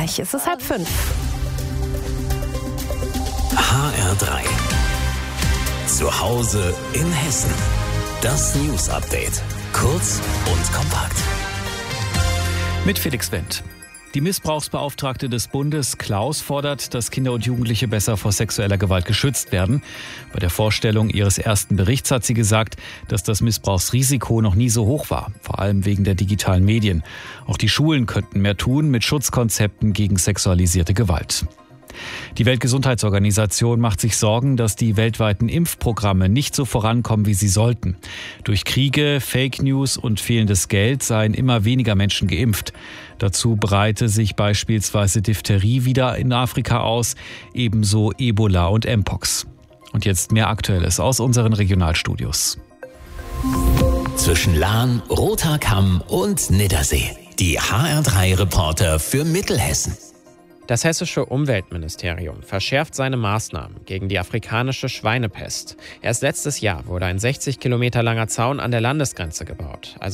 gleich. Es ist 4:30. HR3. Zu Hause in Hessen. Das News Update. Kurz und kompakt. Mit Felix Wendt. Die Missbrauchsbeauftragte des Bundes, Klaus, fordert, dass Kinder und Jugendliche besser vor sexueller Gewalt geschützt werden. Bei der Vorstellung ihres ersten Berichts hat sie gesagt, dass das Missbrauchsrisiko noch nie so hoch war, vor allem wegen der digitalen Medien. Auch die Schulen könnten mehr tun mit Schutzkonzepten gegen sexualisierte Gewalt. Die Weltgesundheitsorganisation macht sich Sorgen, dass die weltweiten Impfprogramme nicht so vorankommen, wie sie sollten. Durch Kriege, Fake News und fehlendes Geld seien immer weniger Menschen geimpft. Dazu breite sich beispielsweise Diphtherie wieder in Afrika aus, ebenso Ebola und Mpox. Und jetzt mehr Aktuelles aus unseren Regionalstudios. Zwischen Lahn, Roter Kamm und Niddersee. Die HR3-Reporter für Mittelhessen. Das hessische Umweltministerium verschärft seine Maßnahmen gegen die afrikanische Schweinepest. Erst letztes Jahr wurde ein 60 Kilometer langer Zaun an der Landesgrenze gebaut, also